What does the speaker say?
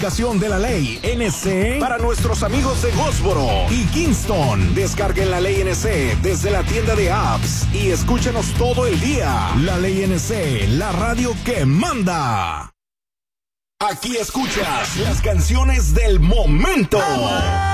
aplicación de La Ley NC para nuestros amigos de Goldsboro y Kingston. Descarguen La Ley NC desde la tienda de apps y escúchenos todo el día. La Ley NC, la radio que manda. Aquí escuchas las canciones del momento.